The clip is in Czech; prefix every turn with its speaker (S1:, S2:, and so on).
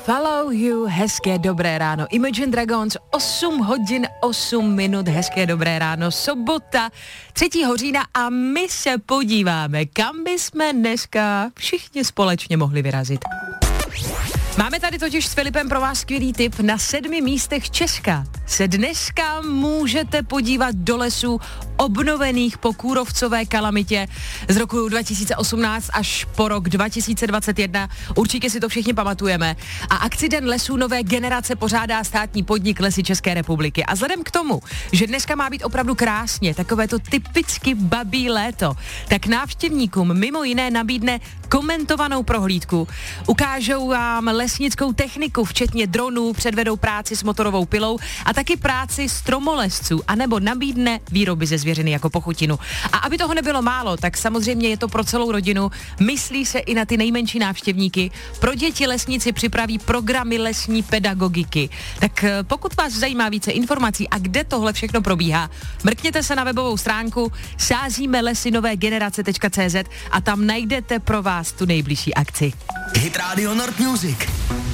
S1: Follow You, hezké dobré ráno. Imagine Dragons, 8 hodin 8 minut, hezké dobré ráno, sobota, 3. října a my se podíváme, kam bychom dneska všichni společně mohli vyrazit. Máme tady totiž s Filipem pro vás skvělý tip. Na 7 místech Česka se dneska můžete podívat do lesů obnovených po kůrovcové kalamitě z roku 2018 až po rok 2021. Určitě si to všichni pamatujeme. A akci Den lesů nové generace pořádá státní podnik Lesy České republiky. A vzhledem k tomu, že dneska má být opravdu krásně, takové to typicky babí léto, tak návštěvníkům mimo jiné nabídne komentovanou prohlídku. Ukážou vám lesnickou techniku, včetně dronů, předvedou práci s motorovou pilou a taky práci stromolesců, anebo nabídne výroby ze zvěřiny jako pochutinu. A aby toho nebylo málo, tak samozřejmě je to pro celou rodinu, myslí se i na ty nejmenší návštěvníky. Pro děti lesníci připraví programy lesní pedagogiky. Tak pokud vás zajímá více informací a kde tohle všechno probíhá, mrkněte se na webovou stránku sázíme-lesy-nové-generace.cz a tam najdete pro vás tu nejbližší akci.
S2: Hit Radio Nord Music.